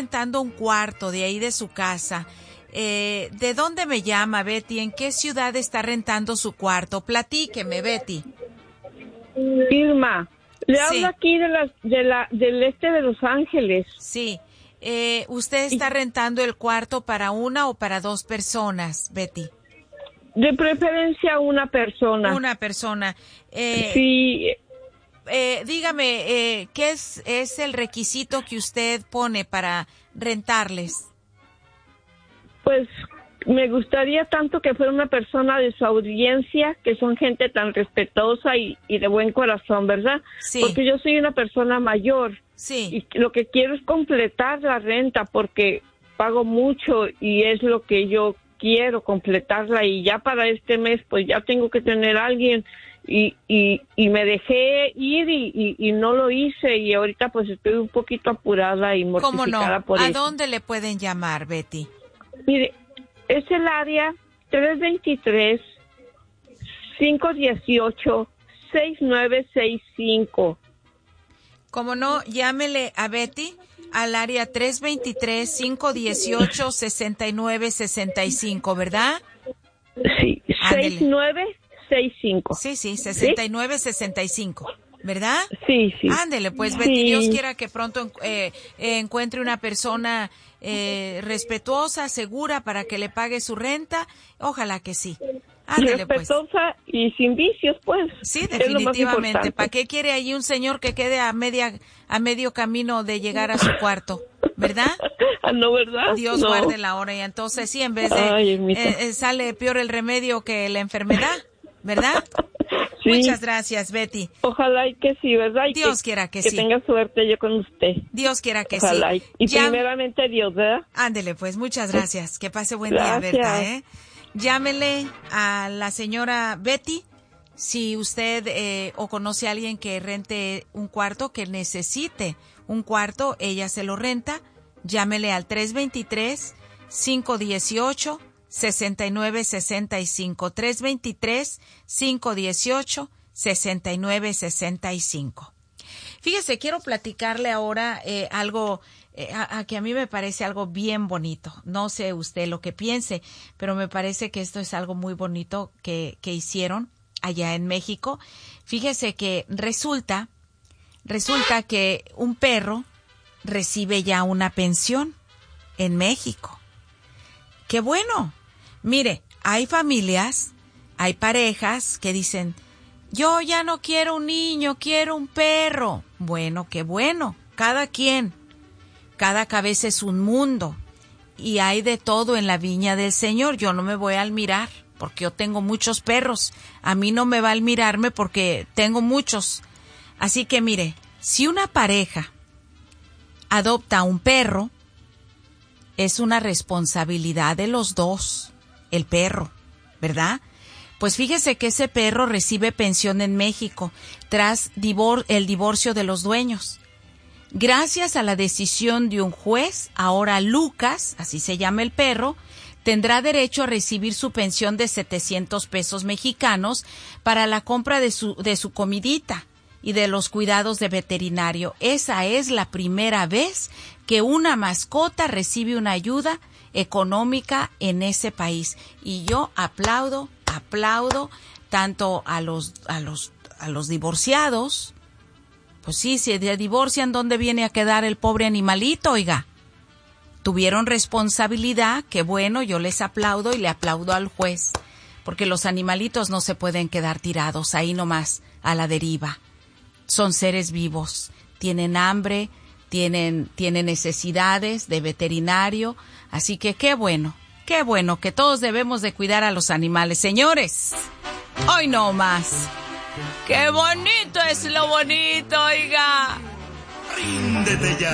rentando un cuarto de ahí de su casa. ¿De dónde me llama, Betty? ¿En qué ciudad está rentando su cuarto? Platíqueme, Betty. Irma, le Sí. hablo aquí del este de Los Ángeles. Sí. ¿Usted está rentando el cuarto para una o para dos personas, Betty? De preferencia una persona. Una persona. Sí, Dígame, ¿qué es el requisito que usted pone para rentarles? pues me gustaría tanto que fuera una persona de su audiencia, que son gente tan respetuosa y de buen corazón, ¿verdad? Sí. Porque yo soy una persona mayor. Sí. Y lo que quiero es completar la renta porque pago mucho y es lo que yo quiero, completarla. Y ya para este mes, pues ya tengo que tener a alguien. Y me dejé ir y no lo hice. Y ahorita pues estoy un poquito apurada y ¿Cómo mortificada no? por ¿A eso. dónde le pueden llamar, Betty? Mire, es el área 323-518-6965. ¿Cómo no? Llámele a Betty al área 323-518-6965, ¿verdad? Sí, Ándele. 6965. Sí, 6965, ¿verdad? Sí. Ándele, pues Betty, Sí. Dios quiera que pronto encuentre una persona respetuosa, segura para que le pague su renta. Ojalá que sí. Ándele, pues. Respetuosa y sin vicios, pues. Sí, Es lo más definitivamente. importante. ¿Para qué quiere ahí un señor que quede a medio camino de llegar a su cuarto? ¿Verdad? Ah, no, ¿verdad? Dios No. guarde la hora. Y entonces sí, en vez de Ay, Ermita. sale peor el remedio que la enfermedad, ¿verdad? Sí. Muchas gracias, Betty. Ojalá y que sí, ¿verdad? Y Dios quiera que sí. tenga suerte yo con usted. Dios quiera que Ojalá. sí. Y primeramente Dios, ¿verdad? Ándele, pues, muchas gracias. Que pase buen Gracias. día, Berta, ¿eh? Llámele a la señora Betty si usted o conoce a alguien que rente un cuarto, que necesite un cuarto, ella se lo renta. Llámele al 323-518-6965. 323-518-6965. Fíjese, quiero platicarle ahora algo que a mí me parece algo bien bonito. No sé usted lo que piense, pero me parece que esto es algo muy bonito que hicieron allá en México. Fíjese que resulta que un perro recibe ya una pensión en México. ¡Qué bueno! Mire, hay familias, hay parejas que dicen, yo ya no quiero un niño, quiero un perro. Bueno, qué bueno. Cada quien, cada cabeza es un mundo. Y hay de todo en la viña del Señor. Yo no me voy a admirar porque yo tengo muchos perros. A mí no me va a admirarme porque tengo muchos. Así que mire, si una pareja adopta un perro, es una responsabilidad de los dos, el perro, ¿verdad? Pues fíjese que ese perro recibe pensión en México tras el divorcio de los dueños. Gracias a la decisión de un juez, ahora Lucas, así se llama el perro, tendrá derecho a recibir su pensión de 700 pesos mexicanos para la compra de su comidita y de los cuidados de veterinario. Esa es la primera vez que una mascota recibe una ayuda económica en ese país. Y yo aplaudo tanto a los divorciados. Pues sí, si se divorcian, ¿dónde viene a quedar el pobre animalito, oiga? Tuvieron responsabilidad, qué bueno, yo les aplaudo y le aplaudo al juez, porque los animalitos no se pueden quedar tirados ahí nomás a la deriva. Son seres vivos, tienen hambre, tienen necesidades de veterinario, así que qué bueno que todos debemos de cuidar a los animales. Señores, hoy no más. ¡Qué bonito es lo bonito, oiga! ¡Ríndete ya!